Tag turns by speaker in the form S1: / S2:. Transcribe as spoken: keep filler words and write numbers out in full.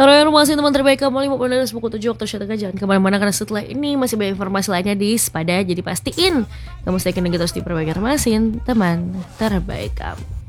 S1: Taruh informasi teman terbaik kamu lima puluh dari pukul tujuh waktu Indonesia. Jangan kemana-mana karena setelah ini masih banyak informasi lainnya di Sepada. Jadi pastiin kamu stay tune terus diperbaiki masing teman terbaik kamu.